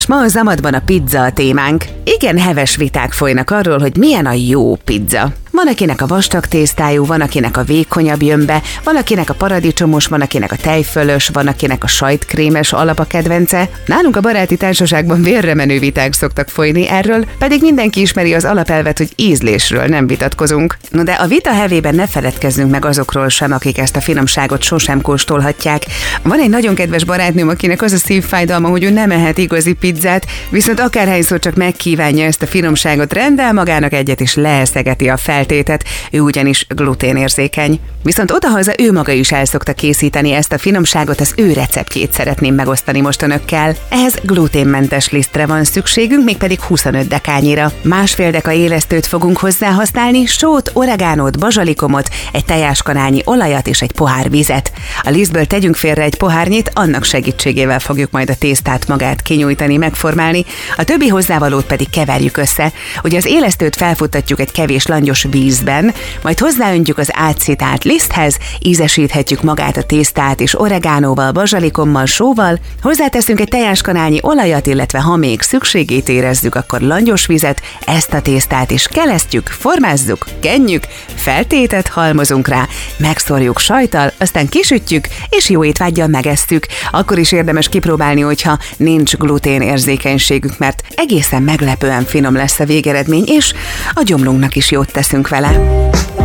Ma a Zamadban a pizza a témánk. Igen, heves viták folynak arról, hogy milyen a jó pizza. Van akinek a vastag tésztájú, van akinek a vékonyabb jön be, van akinek a paradicsomos, van akinek a tejfölös, van akinek a sajtkrémes alap a kedvence. Nálunk a baráti társaságban vérremenő viták szoktak folyni erről, pedig mindenki ismeri az alapelvet, hogy ízlésről nem vitatkozunk. No de a vita hevében ne feledkezzünk meg azokról sem, akik ezt a finomságot sosem kóstolhatják. Van egy nagyon kedves barátnőm, akinek az a szívfájdalma, hogy ő nem ehet igazi pizzát, viszont akárhányszor csak megkívánja ezt a finomságot, rendel magának egyet és leeszegeti a feltétet, ő ugyanis gluténérzékeny. Viszont odahaza ő maga is el szokta készíteni ezt a finomságot, az ő receptjét szeretném megosztani most önökkel. Ehhez gluténmentes lisztre van szükségünk, mégpedig 25 dekányira. Másfél deka élesztőt fogunk hozzá használni, sót, oregánót, bazsalikomot, egy tejáskanálnyi olajat és egy pohár vizet. A lisztből tegyünk félre egy pohárnyit, annak segítségével fogjuk majd a tésztát magát kinyújtani, megformálni, a többi hozzávalót pedig keverjük össze. Ugye az élesztőt felfuttatjuk egy kevés langyos vízben, majd hozzáöntjük az átszitált liszthez, ízesíthetjük magát a tésztát és oregánóval, bazsalikommal, sóval, hozzáteszünk egy tejáskanálnyi olajat, illetve ha még szükségét érezzük, akkor langyos vizet, ezt a tésztát is kelesztjük, formázzuk, kenjük, feltétet halmozunk rá, megszórjuk sajttal, aztán kisütjük, és jó étvággyal megesszük. Akkor is érdemes kipróbálni, hogyha nincs gluténérzékenységünk, mert egészen meglepően finom lesz a végeredmény, és a gyomrunknak is jót teszünk vele.